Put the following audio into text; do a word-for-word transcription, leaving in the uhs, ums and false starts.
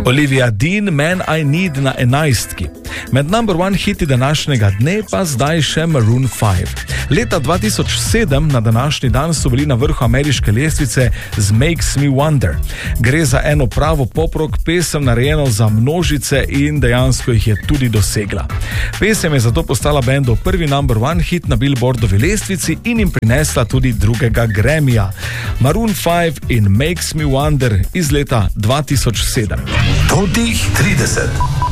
Olivia Dean, Man I Need na enajstki. Med number one hiti današnjega dne pa zdaj še Maroon five. Leta dva tisoč sedem na današnji dan so bili na vrhu ameriške lestvice z Makes Me Wonder. Gre za eno pravo pop-rock pesem, narejeno za množice in dejansko jih je tudi dosegla. Pesem je zato postala bendov prvi number one hit na Billboardovi lestvici in jim prinesla tudi drugega Grammyja. Maroon five in Makes Me Wonder iz leta dva tisoč sedem. Totih trideset.